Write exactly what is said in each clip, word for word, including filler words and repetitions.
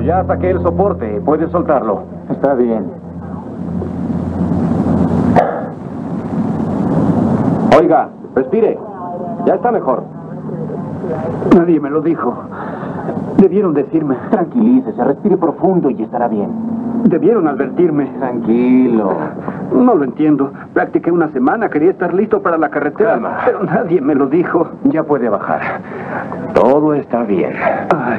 ya saqué el soporte. Puedes soltarlo. Está bien. Oiga, respire. Ya está mejor. Nadie me lo dijo. Debieron decirme. Tranquilícese, respire profundo y estará bien. Debieron advertirme. Tranquilo. No lo entiendo. Practiqué una semana, quería estar listo para la carretera. Calma. Pero nadie me lo dijo. Ya puede bajar. Todo está bien. Ay.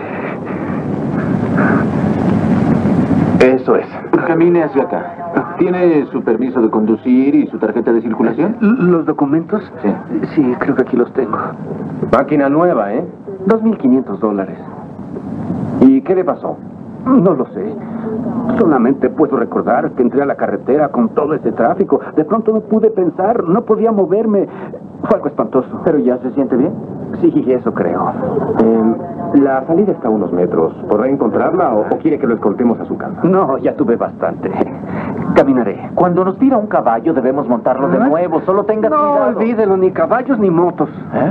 Eso es. Camine hacia acá. ¿Tiene su permiso de conducir y su tarjeta de circulación? ¿Los documentos? Sí. Sí, creo que aquí los tengo. Máquina nueva, ¿eh? Dos mil quinientos dólares. ¿Y qué le pasó? No lo sé. Solamente puedo recordar que entré a la carretera con todo ese tráfico. De pronto no pude pensar, no podía moverme. Fue algo espantoso. ¿Pero ya se siente bien? Sí, eso creo. Eh, la salida está a unos metros. ¿Podrá encontrarla o, o quiere que lo escoltemos a su casa? No, ya tuve bastante. Caminaré. Cuando nos tira un caballo debemos montarlo de ¿Ah? nuevo. Solo tenga No, cuidado. olvídelo, ni caballos ni motos. ¿Eh?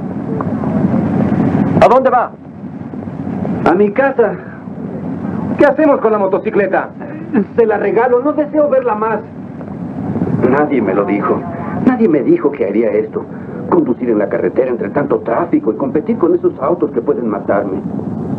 ¿A dónde va? A mi casa. ¿Qué hacemos con la motocicleta? Se la regalo, no deseo verla más. Nadie me lo dijo. Nadie me dijo que haría esto. Conducir en la carretera entre tanto tráfico y competir con esos autos que pueden matarme.